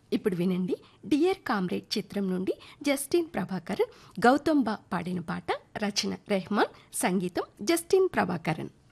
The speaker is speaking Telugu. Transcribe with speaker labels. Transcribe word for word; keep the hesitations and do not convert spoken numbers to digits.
Speaker 1: ఇప్పుడు వినండి, డియర్ కామ్రేడ్ చిత్రం నుండి జస్టిన్ ప్రభాకరన్, గౌతమ్ బా పాడిన పాట. రచన రెహమాన్, సంగీతం జస్టిన్ ప్రభాకరన్.